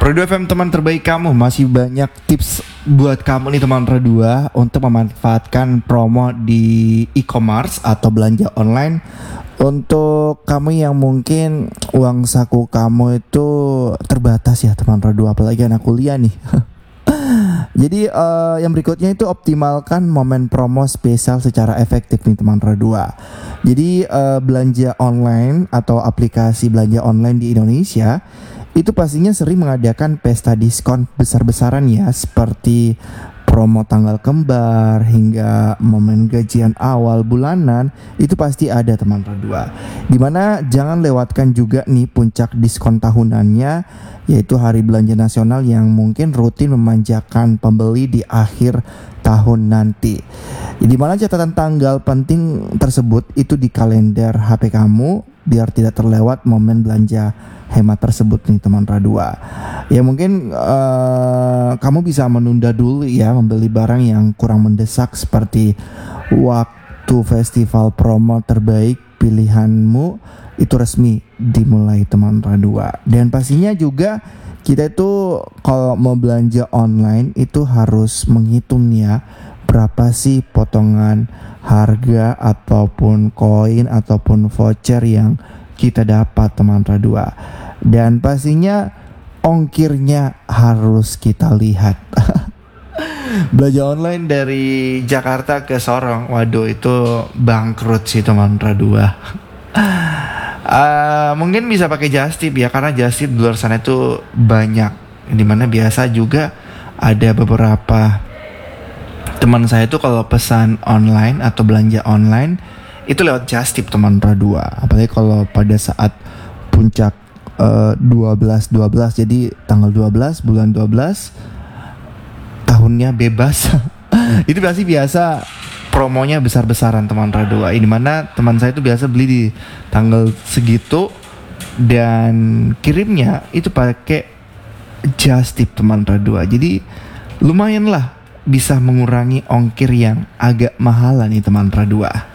Pro2 FM teman terbaik kamu, masih banyak tips buat kamu nih teman Pro2 untuk memanfaatkan promo di e-commerce atau belanja online. Untuk kamu yang mungkin uang saku kamu itu terbatas ya teman Pro2, apalagi anak kuliah nih. Jadi yang berikutnya itu optimalkan momen promo spesial secara efektif nih teman Pro2. Jadi belanja online atau aplikasi belanja online di Indonesia itu pastinya sering mengadakan pesta diskon besar-besaran ya, seperti promo tanggal kembar hingga momen gajian awal bulanan. Itu pasti ada teman Pro2. Dimana jangan lewatkan juga nih puncak diskon tahunannya, yaitu hari belanja nasional yang mungkin rutin memanjakan pembeli di akhir tahun nanti. Di mana catatan tanggal penting tersebut itu di kalender HP kamu biar tidak terlewat momen belanja hemat tersebut nih teman Pro2. Ya mungkin kamu bisa menunda dulu ya membeli barang yang kurang mendesak, seperti waktu festival promo terbaik pilihanmu itu resmi dimulai teman Pro2. Dan pastinya juga kita itu kalau mau belanja online itu harus menghitung ya berapa sih potongan harga ataupun koin ataupun voucher yang kita dapat teman Pro2. Dan pastinya ongkirnya harus kita lihat. Belanja online dari Jakarta ke Sorong, waduh itu bangkrut sih teman Pro2. Mungkin bisa pakai Justip ya, karena Justip di luar sana itu banyak, dimana biasa juga ada beberapa teman saya tuh kalau pesan online atau belanja online itu lewat Justip teman Pro2. Apalagi kalau pada saat puncak 12 jadi tanggal 12 bulan 12 tahunnya bebas. Itu pasti biasa promonya besar-besaran teman Pro2. Ini mana teman saya itu biasa beli di tanggal segitu dan kirimnya itu pakai Justip teman Pro2. Jadi lumayan lah bisa mengurangi ongkir yang agak mahalan nih teman Pro2.